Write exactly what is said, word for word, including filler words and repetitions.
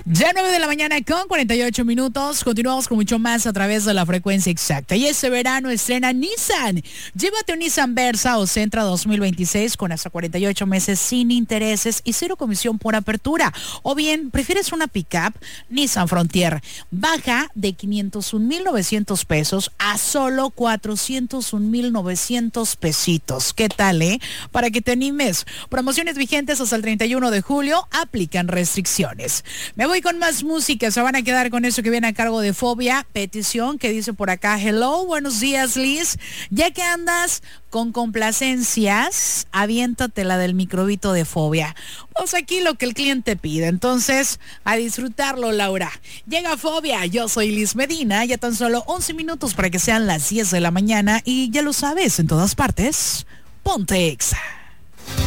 Ya nueve de la mañana con cuarenta y ocho minutos. Continuamos con mucho más a través de la frecuencia exacta. Y este verano estrena Nissan. Llévate un Nissan Versa o Sentra dos mil veintiséis con hasta cuarenta y ocho meses sin intereses y cero comisión por apertura. O bien, ¿prefieres una pickup? Nissan Frontier. Baja de quinientos un mil novecientos pesos a solo cuatrocientos un mil novecientos pesitos. ¿Qué tal, eh? Para que te animes. Promociones vigentes hasta el treinta y uno de julio. Aplican restricciones. Me voy con más música, se van a quedar con eso que viene a cargo de Fobia, petición que dice por acá, hello, buenos días Liz, ya que andas con complacencias, aviéntate la del microbito de Fobia. Pues aquí lo que el cliente pide, entonces a disfrutarlo, Laura. Llega Fobia, yo soy Liz Medina, ya tan solo once minutos para que sean las diez de la mañana y ya lo sabes, en todas partes, ponte Exa.